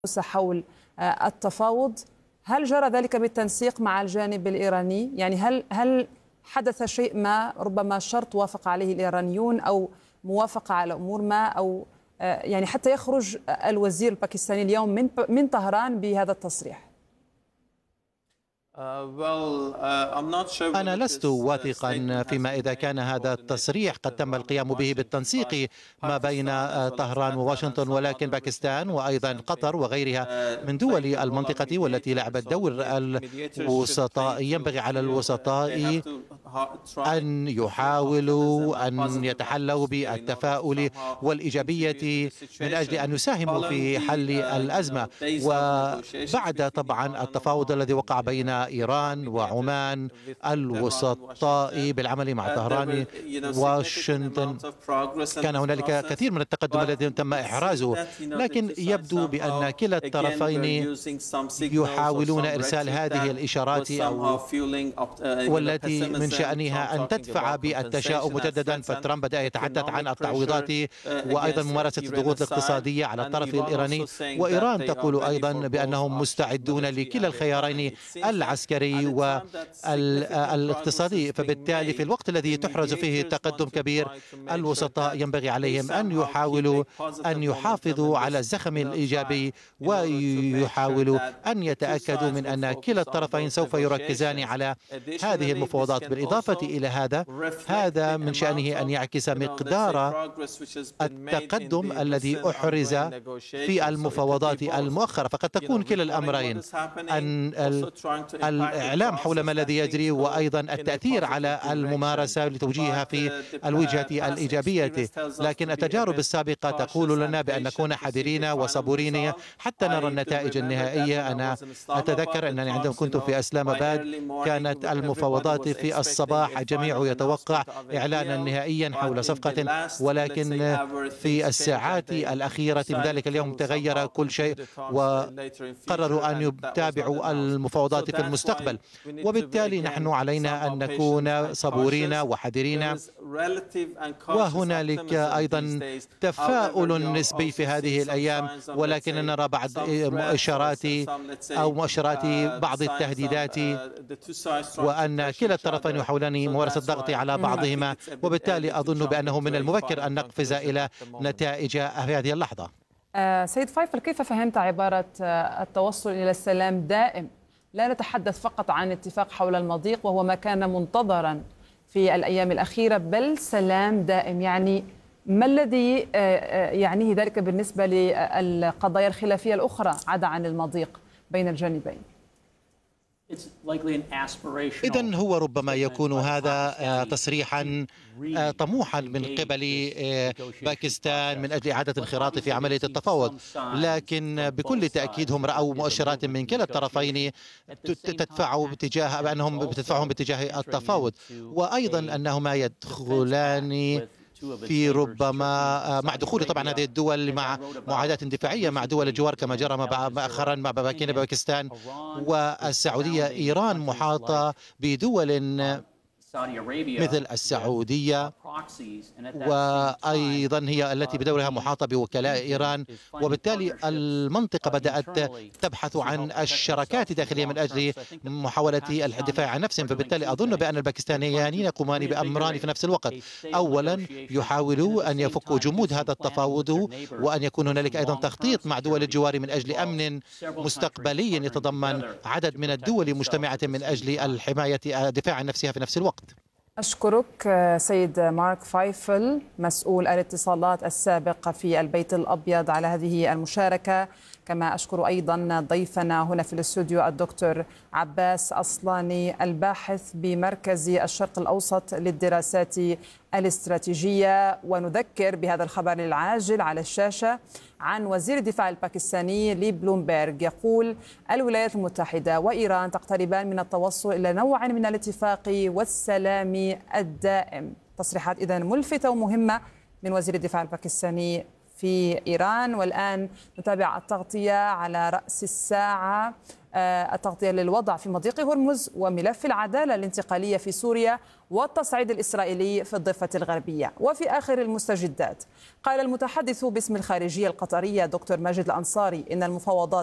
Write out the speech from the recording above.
حول التفاوض. هل جرى ذلك بالتنسيق مع الجانب الإيراني؟ يعني هل حدث شيء ما، ربما شرط وافق عليه الإيرانيون أو موافقة على أمور ما، أو يعني حتى يخرج الوزير الباكستاني اليوم من طهران بهذا التصريح؟ أنا لست واثقا فيما إذا كان هذا التصريح قد تم القيام به بالتنسيق ما بين طهران وواشنطن، ولكن باكستان وأيضا قطر وغيرها من دول المنطقة والتي لعبت دور الوسطاء، ينبغي على الوسطاء أن يحاولوا أن يتحلوا بالتفاؤل والإيجابية من أجل أن يساهموا في حل الأزمة. وبعد طبعا التفاوض الذي وقع بين إيران وعمان، الوسطاء بالعمل مع طهران واشنطن، كان هنالك كثير من التقدم الذي تم إحرازه، لكن يبدو بأن كلا الطرفين يحاولون إرسال هذه الإشارات والتي من شأنها أن تدفع بالتشاؤم مجددا. فترامب بدأ يتحدث عن التعويضات وأيضا ممارسة الضغوط الاقتصادية على الطرف الإيراني، وإيران تقول أيضا بأنهم مستعدون لكلا الخيارين العسكري والاقتصادي. فبالتالي في الوقت الذي تحرز فيه تقدم كبير، الوسطاء ينبغي عليهم أن يحاولوا أن يحافظوا على الزخم الإيجابي ويحاولوا أن يتأكدوا من أن كلا الطرفين سوف يركزان على هذه المفاوضات. بالإضافة إلى هذا من شأنه أن يعكس مقدار التقدم الذي أحرز في المفاوضات المؤخرة. فقد تكون كلا الأمرين، أن الإعلام حول ما الذي يجري وأيضا التأثير على الممارسة لتوجيهها في الوجهة الإيجابية. لكن التجارب السابقة تقول لنا بأن نكون حذرين وصبورين حتى نرى النتائج النهائية. أنا أتذكر أنني عندما كنت في إسلام آباد كانت المفاوضات في الصباح، الجميع يتوقع إعلانا نهائيا حول صفقة، ولكن في الساعات الأخيرة من ذلك اليوم تغير كل شيء وقرروا أن يتابعوا المفاوضات في المستقبل. وبالتالي نحن علينا أن نكون صبورين وحذرين. وهنالك أيضا تفاؤل نسبي في هذه الأيام، ولكن نرى بعض مؤشرات بعض التهديدات، وأن كلا الطرفين يحاولان ممارسة الضغط على بعضهما. وبالتالي أظن بأنه من المبكر أن نقفز إلى نتائج في هذه اللحظة. سيد فايفل، كيف فهمت عبارة التوصل إلى السلام دائم؟ لا نتحدث فقط عن اتفاق حول المضيق وهو ما كان منتظرا في الأيام الأخيرة، بل سلام دائم. يعني ما الذي يعنيه ذلك بالنسبة للقضايا الخلافية الأخرى عدا عن المضيق بين الجانبين؟ إذن هو ربما يكون هذا تصريحا طموحا من قبل باكستان من أجل إعادة الانخراط في عملية التفاوض، لكن بكل تأكيد هم رأوا مؤشرات من كلا الطرفين تدفعهم باتجاه التفاوض، وأيضا أنهما يدخلان في ربما مع دخول طبعا هذه الدول مع معاهدات دفاعية مع دول الجوار كما جرى مؤخرا مع باكستان والسعودية. إيران محاطة بدول مثل السعودية، وأيضا هي التي بدورها محاطة بوكلاء إيران، وبالتالي المنطقة بدأت تبحث عن الشراكات الداخلية من أجل محاولة الدفاع عن نفسهم. فبالتالي أظن بأن الباكستانيين يقومان بأمران في نفس الوقت. أولا يحاولوا أن يفكوا جمود هذا التفاوض، وأن يكون هنالك أيضا تخطيط مع دول الجوار من أجل أمن مستقبلي يتضمن عدد من الدول مجتمعة من أجل الحماية الدفاع عن نفسها في نفس الوقت. أشكرك سيد مارك فايفل، مسؤول الاتصالات السابق في البيت الأبيض، على هذه المشاركة. كما أشكر أيضا ضيفنا هنا في الاستوديو الدكتور عباس أصلاني، الباحث بمركز الشرق الأوسط للدراسات الاستراتيجية. ونذكر بهذا الخبر العاجل على الشاشة عن وزير الدفاع الباكستاني لبلومبيرغ، يقول الولايات المتحدة وإيران تقتربان من التوصل إلى نوع من الاتفاق والسلام الدائم. تصريحات إذن ملفتة ومهمة من وزير الدفاع الباكستاني في إيران. والآن نتابع التغطية على رأس الساعة التغطية للوضع في مضيق هرمز وملف العدالة الانتقالية في سوريا والتصعيد الإسرائيلي في الضفة الغربية. وفي آخر المستجدات قال المتحدث باسم الخارجية القطرية دكتور ماجد الأنصاري إن المفاوضات